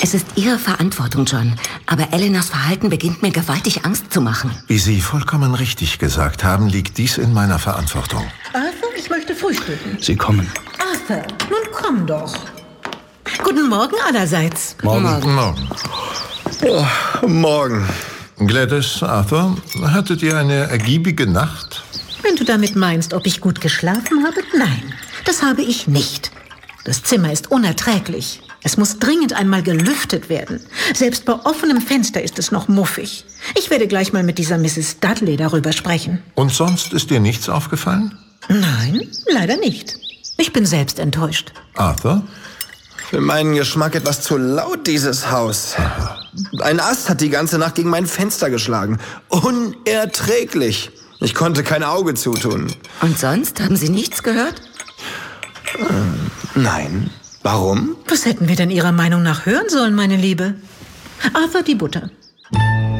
Es ist Ihre Verantwortung, John. Aber Eleanors Verhalten beginnt mir gewaltig Angst zu machen. Wie Sie vollkommen richtig gesagt haben, liegt dies in meiner Verantwortung. Arthur, ich möchte frühstücken. Sie kommen. Arthur, nun komm doch. Guten Morgen allerseits. Morgen. Morgen. Oh, morgen. Gladys, Arthur, hattet ihr eine ergiebige Nacht? Wenn du damit meinst, ob ich gut geschlafen habe, nein, das habe ich nicht. Das Zimmer ist unerträglich. Es muss dringend einmal gelüftet werden. Selbst bei offenem Fenster ist es noch muffig. Ich werde gleich mal mit dieser Mrs. Dudley darüber sprechen. Und sonst ist dir nichts aufgefallen? Nein, leider nicht. Ich bin selbst enttäuscht. Arthur? Für meinen Geschmack etwas zu laut, dieses Haus. Ein Ast hat die ganze Nacht gegen mein Fenster geschlagen. Unerträglich. Ich konnte kein Auge zutun. Und sonst? Haben Sie nichts gehört? Nein. Warum? Was hätten wir denn Ihrer Meinung nach hören sollen, meine Liebe? Arthur, die Butter.